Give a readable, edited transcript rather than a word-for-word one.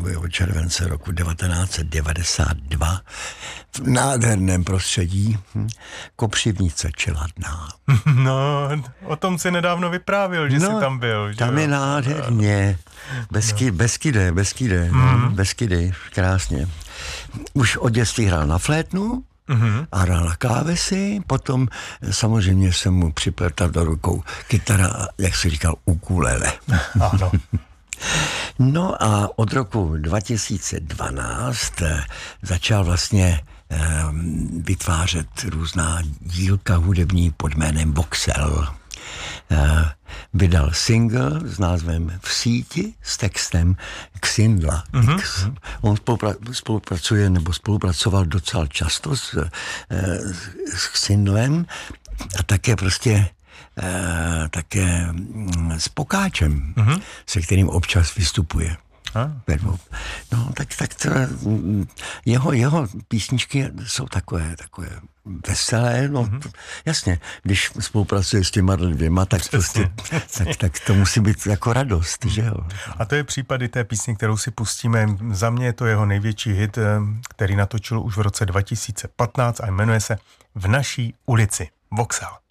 července roku 1992 v nádherném prostředí Kopřivnice Čeladná. No, o tom si nedávno vyprávěl, že jsi tam byl. Že tam je nádherně. Beskydy, krásně. Už od dětství hrál na flétnu, a hrál na klávesy, potom samozřejmě jsem mu připletal do rukou kytara, jak se říkal, ukulele. Ano. No a od roku 2012 začal vlastně vytvářet různá dílka hudební pod jménem Voxel. Vydal single s názvem V síti s textem Xindla. On spolupracoval docela často s Xindlem a také prostě také s Pokáčem, se kterým občas vystupuje. No, tak to, jeho písničky jsou takové veselé, jasně, když spolupracuje s těma dvěma, tak prostě, tak to musí být jako radost, že jo. A to je případy té písně, kterou si pustíme. Za mě je to jeho největší hit, který natočil už v roce 2015 a jmenuje se V naší ulici. Voxel.